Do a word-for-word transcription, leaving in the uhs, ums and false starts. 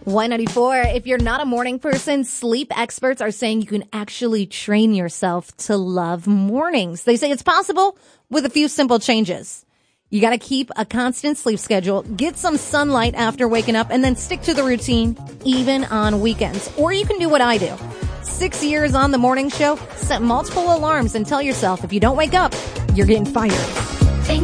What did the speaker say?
Y ninety-four, if you're not a morning person, sleep experts are saying you can actually train yourself to love mornings. They say it's possible with a few simple changes. You got to keep a constant sleep schedule, get some sunlight after waking up, and then stick to the routine even on weekends. Or you can do what I do. Six years on the morning show, set multiple alarms and tell yourself if you don't wake up, you're getting fired.